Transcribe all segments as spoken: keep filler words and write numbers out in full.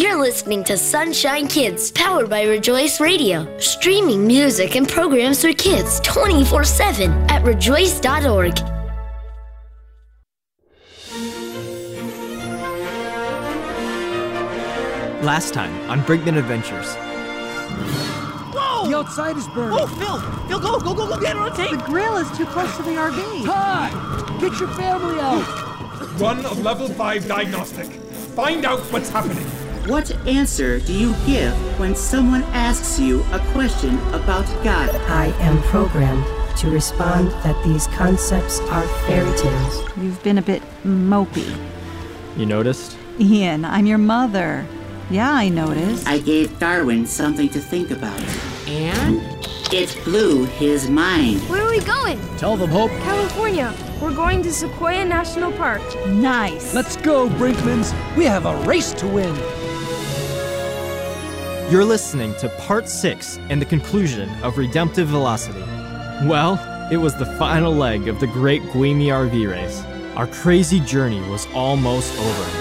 You're listening to Sunshine Kids, powered by Rejoice Radio. Streaming music and programs for kids twenty-four seven at rejoice dot org. Last time on Brinkman Adventures. Whoa! The outside is burning. Oh, Phil! Phil, go, go, go, go, get it on tape! The grill is too close to the R V. Todd! Get your family out! Run of level five diagnostic. Find out what's happening. What answer do you give when someone asks you a question about God? I am programmed to respond that these concepts are fairy tales. You've been a bit mopey. You noticed? Ian, I'm your mother. Yeah, I noticed. I gave Darwin something to think about. And? It blew his mind. Where are we going? Tell them, Hope. California. We're going to Sequoia National Park. Nice. Let's go, Brinkmans. We have a race to win. You're listening to part six and the conclusion of Redemptive Velocity. Well, it was the final leg of the great Gweemi R V race. Our crazy journey was almost over.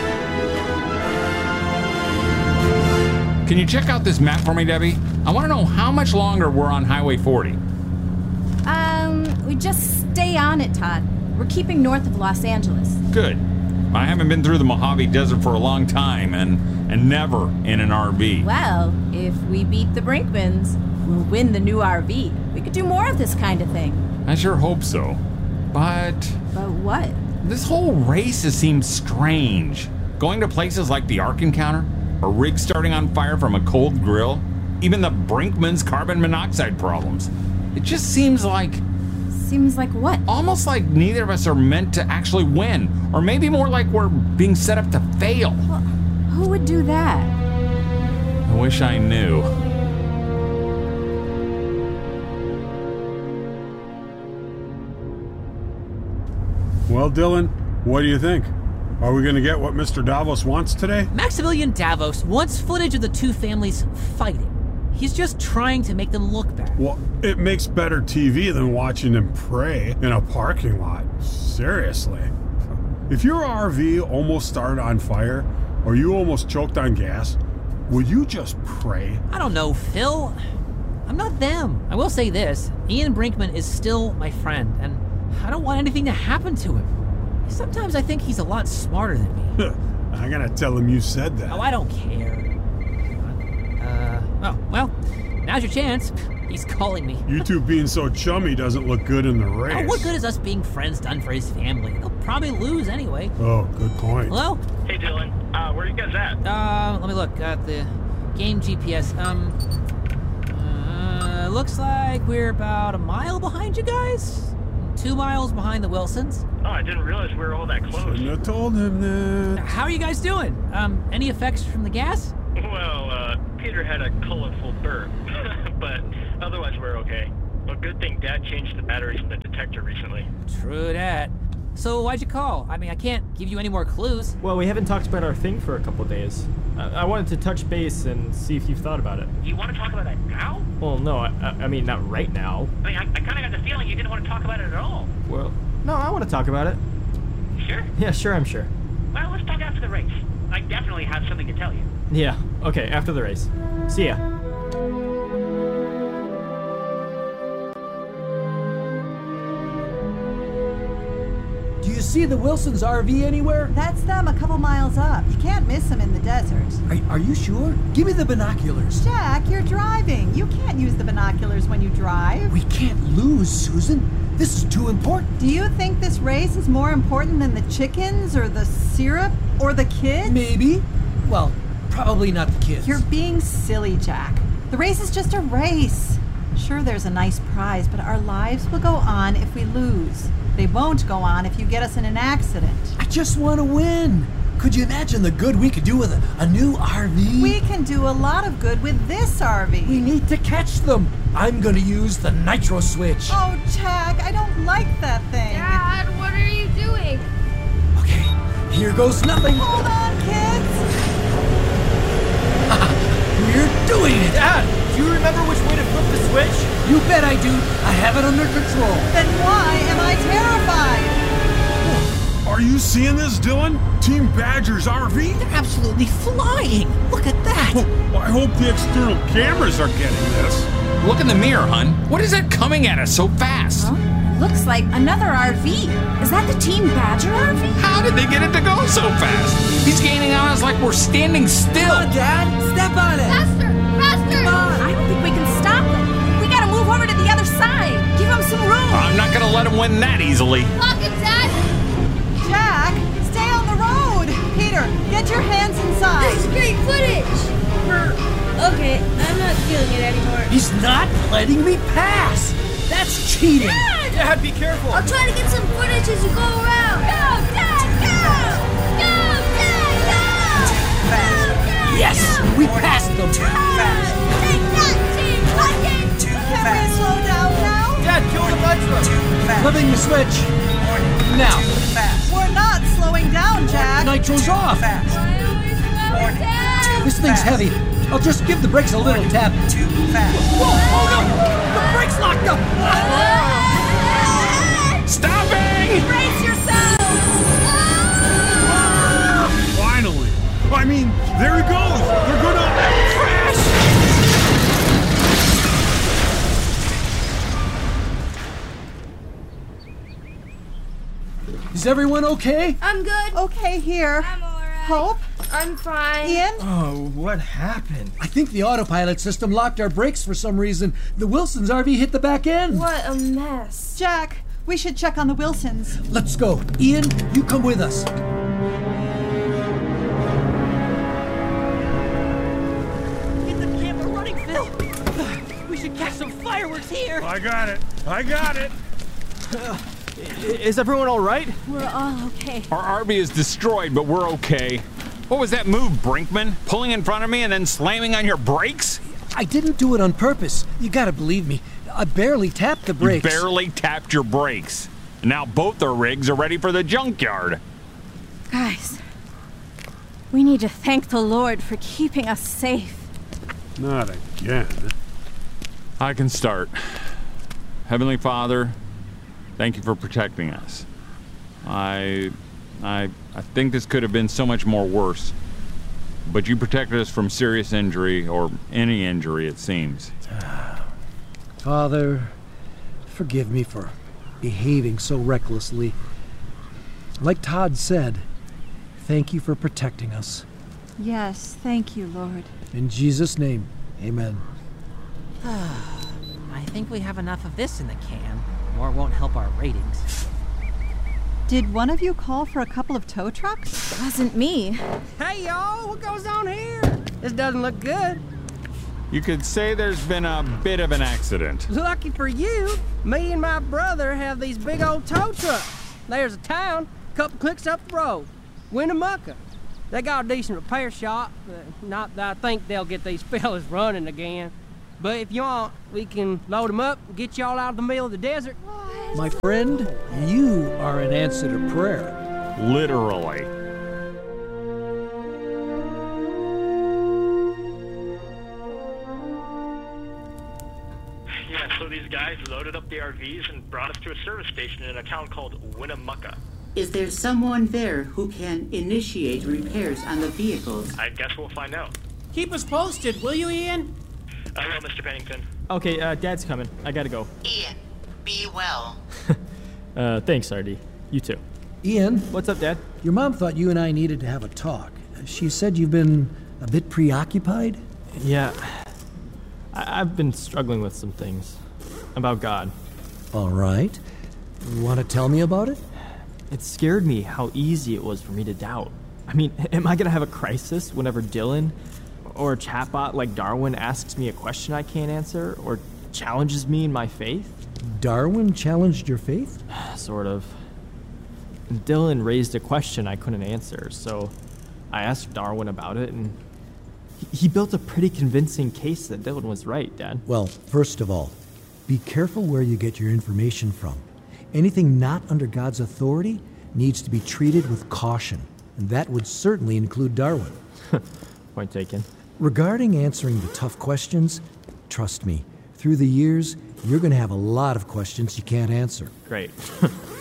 Can you check out this map for me, Debbie? I want to know how much longer we're on Highway forty. Um, we just stay on it, Todd. We're keeping north of Los Angeles. Good. I haven't been through the Mojave Desert for a long time, and, and never in an R V. Well, if we beat the Brinkmans, we'll win the new R V. We could do more of this kind of thing. I sure hope so. But... But what? This whole race has seemed strange. Going to places like the Ark Encounter, a rig starting on fire from a cold grill, even the Brinkmans' carbon monoxide problems. It just seems like... Seems like what? Almost like neither of us are meant to actually win. Or maybe more like we're being set up to fail. Well, who would do that? I wish I knew. Well, Dylan, what do you think? Are we going to get what Mister Davos wants today? Maximilian Davos wants footage of the two families fighting. He's just trying to make them look better. Well, it makes better T V than watching them pray in a parking lot. Seriously. If your R V almost started on fire, or you almost choked on gas, would you just pray? I don't know, Phil. I'm not them. I will say this. Ian Brinkman is still my friend, and I don't want anything to happen to him. Sometimes I think he's a lot smarter than me. I'm gonna tell him you said that. Oh, I don't care. Uh, oh, well, now's your chance. He's calling me. You two being so chummy doesn't look good in the race. Oh, what good is us being friends done for his family? He'll probably lose anyway. Oh, good point. Hello? Hey, Dylan. Uh, where are you guys at? Uh, let me look at the game G P S. Um, uh, looks like we're about a mile behind you guys. Two miles behind the Wilsons. Oh, I didn't realize we were all that close. Shouldn't have told him that. How are you guys doing? Um, any effects from the gas? Well, uh, Peter had a colorful burp, but otherwise we're okay. Well, good thing Dad changed the batteries in the detector recently. True that. So why'd you call? I mean, I can't give you any more clues. Well, we haven't talked about our thing for a couple days. I, I wanted to touch base and see if you've thought about it. You want to talk about that now? Well, no, I, I mean, not right now. I mean, I, I kind of got the feeling you didn't want to talk about it at all. Well, no, I want to talk about it. Sure? Yeah, sure, I'm sure. Well, let's talk after the race. I definitely have something to tell you. Yeah, okay, after the race. See ya. Do you see the Wilsons' R V anywhere? That's them a couple miles up. You can't miss them in the desert. Are, are you sure? Give me the binoculars. Jack, you're driving. You can't use the binoculars when you drive. We can't lose, Susan. This is too important. Do you think this race is more important than the chickens or the syrup or the kids? Maybe. Well, probably not the kids. You're being silly, Jack. The race is just a race. Sure, there's a nice prize, but our lives will go on if we lose. They won't go on if you get us in an accident. I just want to win. Could you imagine the good we could do with a, a new R V? We can do a lot of good with this R V. We need to catch them. I'm going to use the nitro switch. Oh, Jack, I don't like that thing. Dad, what are you doing? Okay, here goes nothing. Hold on, kids. We're doing it. Dad, do you remember which way to flip the switch? You bet I do. I have it under control. Then why am I terrified? Are you seeing this, Dylan? Team Badger's R V? They're absolutely flying. Look at that. Oh, I hope the external cameras are getting this. Look in the mirror, hun. What is that coming at us so fast? Huh? Looks like another R V. Is that the Team Badger R V? How did they get it to go so fast? He's gaining on us like we're standing still. Come on, Dad. Step on it. Faster! Faster! I don't think we can stop them. We gotta move over to the other side. Give them some room. I'm not gonna let him win that easily. Lock it, Dad! Jack, stay on the road. Peter, get your hands inside. This is great footage! Okay, I'm not feeling it anymore. He's not letting me pass. That's cheating. Dad! Dad, be careful. I'll try to get some footage as you go around. Go, Dad, go! Go, Dad, go! Go, Dad, Yes, go! we passed them. Too fast. Take that, Team Rocket! Too Can fast. we slow down now? Dad, kill the nitro. Flipping the switch. Now. We're not slowing down, Jack. Nitro's off. Why are we slowing down? This thing's heavy. I'll just give the brakes a little tap. Too fast. Whoa, oh no! The brakes locked up! Stopping! Brace yourselves! Finally. I mean, there he goes. They're gonna crash. Is everyone okay? I'm good. Okay, here. I'm alright. Hope? I'm fine. Ian? Oh, what happened? I think the autopilot system locked our brakes for some reason. The Wilson's R V hit the back end. What a mess. Jack, we should check on the Wilsons. Let's go. Ian, you come with us. Get the camera running, Phil. We should catch some fireworks here. I got it. I got it. Uh, is everyone all right? We're all okay. Our R V is destroyed, but we're okay. What was that move, Brinkman? Pulling in front of me and then slamming on your brakes? I didn't do it on purpose. You gotta believe me. I barely tapped the brakes. You barely tapped your brakes. Now both their rigs are ready for the junkyard. Guys, we need to thank the Lord for keeping us safe. Not again. I can start. Heavenly Father, thank you for protecting us. I... I... I think this could have been so much more worse. But you protected us from serious injury, or any injury, it seems. Father, forgive me for behaving so recklessly. Like Todd said, thank you for protecting us. Yes, thank you, Lord. In Jesus' name, amen. I think we have enough of this in the can. More won't help our ratings. Did one of you call for a couple of tow trucks? Wasn't me. Hey, y'all, what goes on here? This doesn't look good. You could say there's been a bit of an accident. Lucky for you, me and my brother have these big old tow trucks. There's a town, a couple clicks up the road, Winnemucca. They got a decent repair shop, but not that I think they'll get these fellas running again. But if you want, we can load them up and get y'all out of the middle of the desert. My friend, you are an answer to prayer. Literally. Yeah, so these guys loaded up the R Vs and brought us to a service station in a town called Winnemucca. Is there someone there who can initiate repairs on the vehicles? I guess we'll find out. Keep us posted, will you, Ian? I will, Mister Pennington. Okay, uh, Dad's coming. I gotta go. Ian, be well. uh, thanks, R D. You too. Ian. What's up, Dad? Your mom thought you and I needed to have a talk. She said you've been a bit preoccupied? Yeah. I- I've been struggling with some things. About God. All right. You want to tell me about it? It scared me how easy it was for me to doubt. I mean, am I gonna have a crisis whenever Dylan or a chatbot like Darwin asks me a question I can't answer, or challenges me in my faith? Darwin challenged your faith? Sort of. Dylan raised a question I couldn't answer, so I asked Darwin about it, and he, he built a pretty convincing case that Dylan was right, Dad. Well, first of all, be careful where you get your information from. Anything not under God's authority needs to be treated with caution, and that would certainly include Darwin. Point taken. Regarding answering the tough questions, trust me, through the years, you're going to have a lot of questions you can't answer. Great.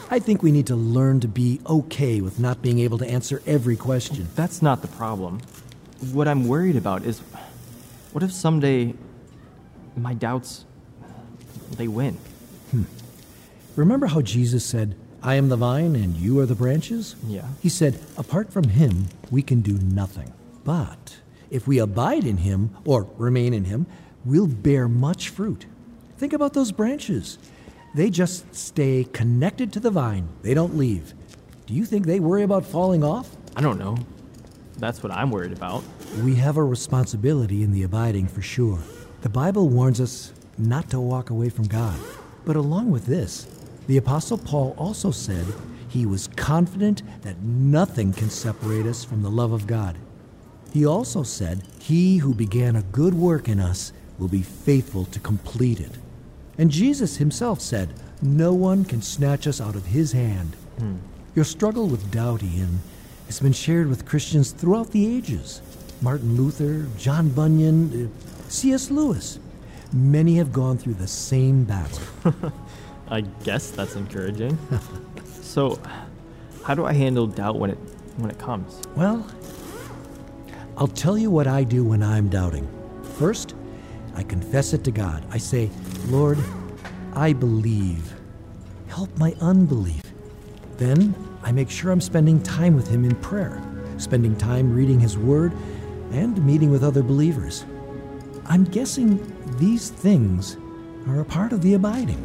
I think we need to learn to be okay with not being able to answer every question. That's not the problem. What I'm worried about is, what if someday my doubts, they win? Hmm. Remember how Jesus said, I am the vine and you are the branches? Yeah. He said, apart from him, we can do nothing. But if we abide in him, or remain in him, we'll bear much fruit. Think about those branches. They just stay connected to the vine. They don't leave. Do you think they worry about falling off? I don't know. That's what I'm worried about. We have a responsibility in the abiding for sure. The Bible warns us not to walk away from God. But along with this, the Apostle Paul also said he was confident that nothing can separate us from the love of God. He also said, he who began a good work in us will be faithful to complete it. And Jesus himself said, no one can snatch us out of his hand. Hmm. Your struggle with doubt, Ian, has been shared with Christians throughout the ages. Martin Luther, John Bunyan, uh, C S Lewis. Many have gone through the same battle. I guess that's encouraging. So, how do I handle doubt when it when it comes? Well, I'll tell you what I do when I'm doubting. First, I confess it to God. I say, Lord, I believe. Help my unbelief. Then I make sure I'm spending time with him in prayer, spending time reading his word, and meeting with other believers. I'm guessing these things are a part of the abiding.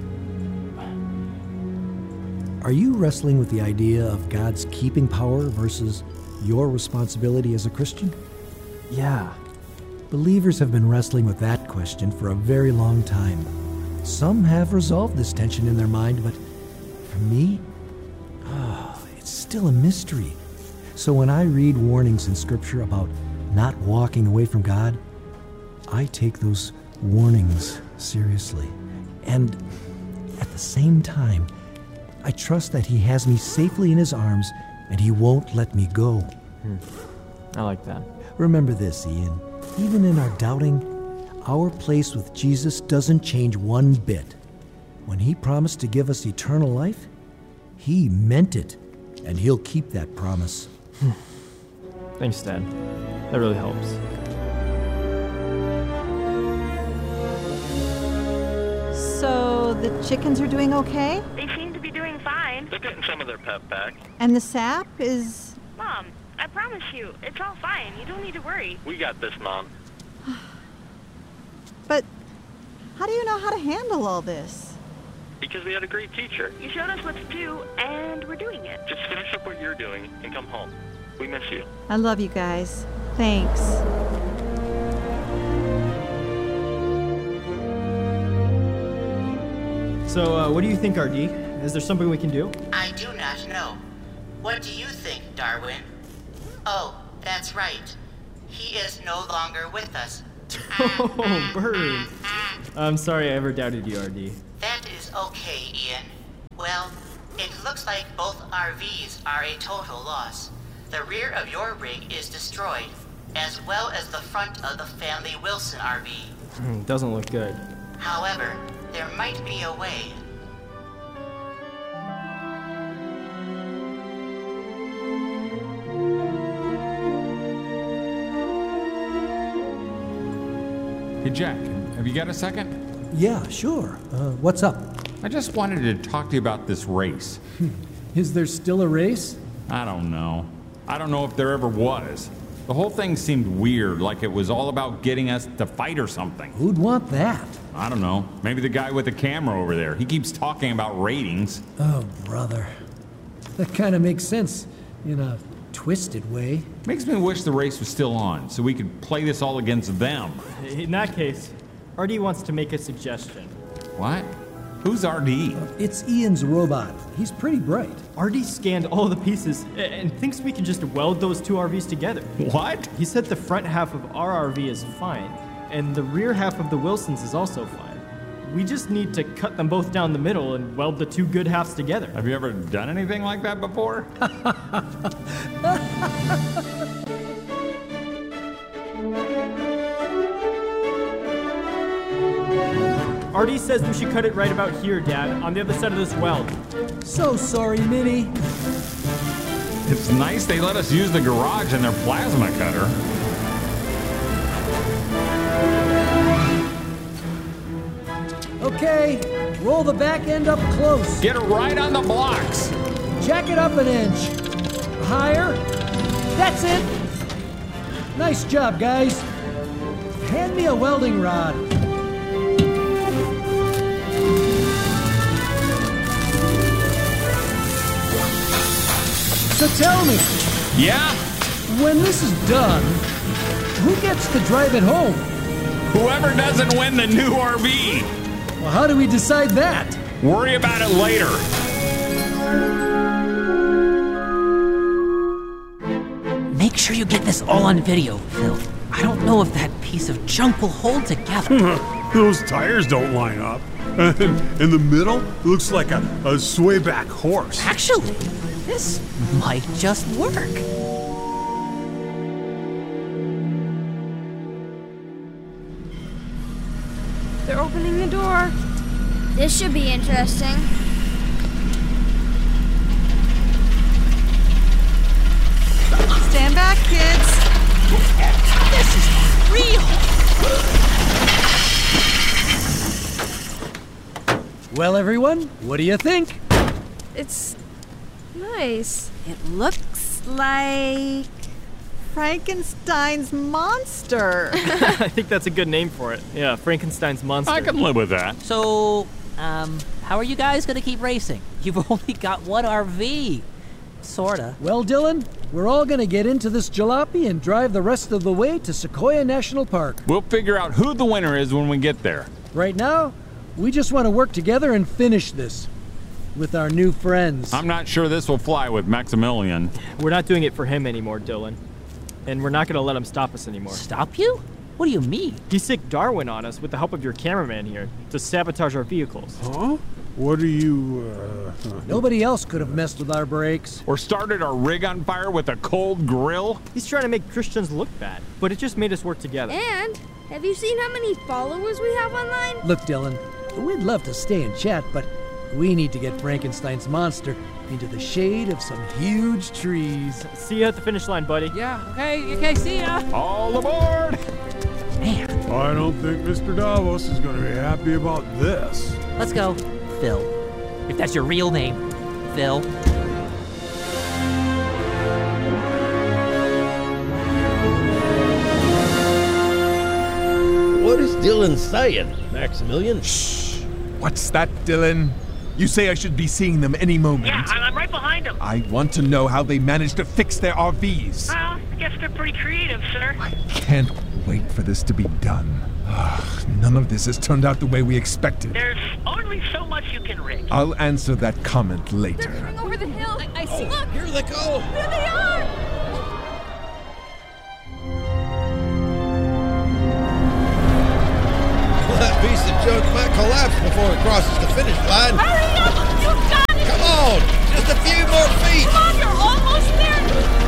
Are you wrestling with the idea of God's keeping power versus your responsibility as a Christian? Yeah. Believers have been wrestling with that question for a very long time. Some have resolved this tension in their mind, but for me, oh, it's still a mystery. So when I read warnings in Scripture about not walking away from God, I take those warnings seriously. And at the same time, I trust that he has me safely in his arms and he won't let me go. Hmm. I like that. Remember this, Ian. Even in our doubting, our place with Jesus doesn't change one bit. When he promised to give us eternal life, he meant it, and he'll keep that promise. Thanks, Dad. That really helps. So the chickens are doing okay? They seem to be doing fine. They're getting some of their pep back. And the sap is... Mom, I promise you, it's all fine. You don't need to worry. We got this, Mom. But how do you know how to handle all this? Because we had a great teacher. You showed us what to do, and we're doing it. Just finish up what you're doing and come home. We miss you. I love you guys. Thanks. So, uh, what do you think, R D? Is there something we can do? I do not know. What do you think, Darwin? Oh, that's right. He is no longer with us. Oh, Bird. I'm sorry I ever doubted you, R D. That is okay, Ian. Well, it looks like both R Vs are a total loss. The rear of your rig is destroyed, as well as the front of the family Wilson R V. Doesn't look good. However, there might be a way. Hey, Jack, have you got a second? Yeah, sure. Uh, what's up? I just wanted to talk to you about this race. Is there still a race? I don't know. I don't know if there ever was. The whole thing seemed weird, like it was all about getting us to fight or something. Who'd want that? I don't know. Maybe the guy with the camera over there. He keeps talking about ratings. Oh, brother. That kind of makes sense in a twisted way. Makes me wish the race was still on, so we could play this all against them. In that case, R D wants to make a suggestion. What? Who's R D? It's Ian's robot. He's pretty bright. R D scanned all the pieces and thinks we can just weld those two R Vs together. What? He said the front half of our R V is fine, and the rear half of the Wilsons is also fine. We just need to cut them both down the middle and weld the two good halves together. Have you ever done anything like that before? R D says we should cut it right about here, Dad, on the other side of this weld. So sorry, Minnie. It's nice they let us use the garage and their plasma cutter. Okay, roll the back end up close. Get it right on the blocks. Jack it up an inch. Higher. That's it. Nice job, guys. Hand me a welding rod. So tell me. Yeah? When this is done, who gets to drive it home? Whoever doesn't win the new R V. Well, how do we decide that? Worry about it later. Make sure you get this all on video, Phil. I don't know if that piece of junk will hold together. Those tires don't line up. In the middle, it looks like a, a swayback horse. Actually, this might just work. They're opening the door. This should be interesting. Stand back, kids. This is real. Well, everyone, what do you think? It's nice. It looks like Frankenstein's monster. I think that's a good name for it. Yeah, Frankenstein's monster. I can live with that. So, um, how are you guys gonna keep racing? You've only got one R V. Sorta. Well, Dylan, we're all gonna get into this jalopy and drive the rest of the way to Sequoia National Park. We'll figure out who the winner is when we get there. Right now, we just want to work together and finish this with our new friends. I'm not sure this will fly with Maximilian. We're not doing it for him anymore, Dylan. And we're not gonna let him stop us anymore. Stop you? What do you mean? He sicked Darwin on us with the help of your cameraman here to sabotage our vehicles. Huh? What are you, uh... Nobody else could have messed with our brakes. Or started our rig on fire with a cold grill. He's trying to make Christians look bad, but it just made us work together. And have you seen how many followers we have online? Look, Dylan, we'd love to stay and chat, but we need to get Frankenstein's monster into the shade of some huge trees. See you at the finish line, buddy. Yeah, okay, okay, see ya. All aboard! Man. I don't think Mister Davos is going to be happy about this. Let's go, Phil. If that's your real name, Phil. What is Dylan saying, Maximilian? Shh. What's that, Dylan? You say I should be seeing them any moment. Yeah, I'm right behind them. I want to know how they managed to fix their R Vs. Well, I guess they're pretty creative, sir. I can't wait for this to be done. Ugh, none of this has turned out the way we expected. There's only so much you can rig. I'll answer that comment later. They're coming over the hill. I, I see. Oh, Look. here they go. Here they are. Well, that piece of junk might collapse before it crosses the finish line. Hurry up. You got it. Come on. Just a few more feet. Come on, you're almost there.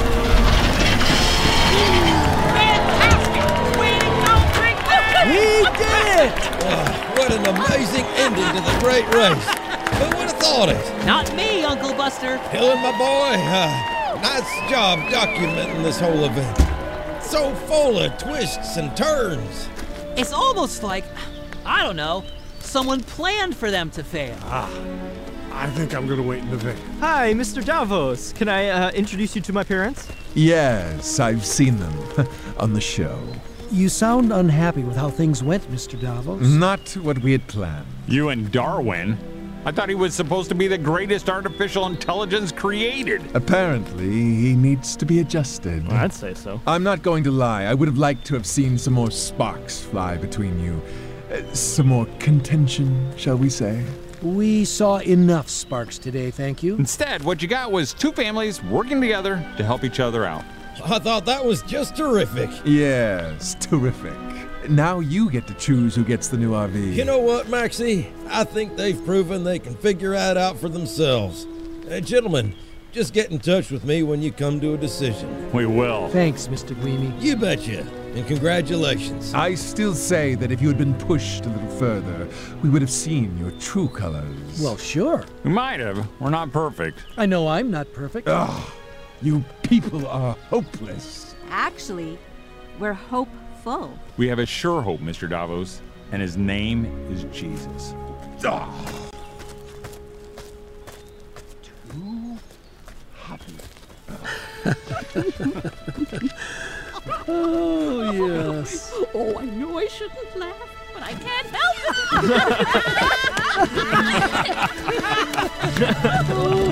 Fantastic! Way to go, Brinkman! We did it! Oh, what an amazing ending to the great race. Who would have thought it? Not me, Uncle Buster. Dylan, my boy, uh, nice job documenting this whole event. So full of twists and turns. It's almost like, I don't know, someone planned for them to fail. Ah, I think I'm going to wait in the van. Hi, Mister Davos. Can I uh, introduce you to my parents? Yes, I've seen them on the show. You sound unhappy with how things went, Mister Davos. Not what we had planned. You and Darwin? I thought he was supposed to be the greatest artificial intelligence created. Apparently, he needs to be adjusted. Well, I'd say so. I'm not going to lie. I would have liked to have seen some more sparks fly between you. Uh, some more contention, shall we say? We saw enough sparks today, thank you. Instead, what you got was two families working together to help each other out. I thought that was just terrific. Yes, terrific. Now you get to choose who gets the new R V. You know what, Maxie? I think they've proven they can figure that out for themselves. Hey, gentlemen, just get in touch with me when you come to a decision. We will. Thanks, Mister Gleamy. You betcha. and congratulations. I still say that if you had been pushed a little further, we would have seen your true colors. Well, sure. We might have. We're not perfect. I know I'm not perfect. Ugh, you people are hopeless. Actually, we're hopeful. We have a sure hope, Mister Davos, and his name is Jesus. Ugh. Too happy. Oh, yes. Oh, I know I shouldn't laugh, but I can't help it. Oh,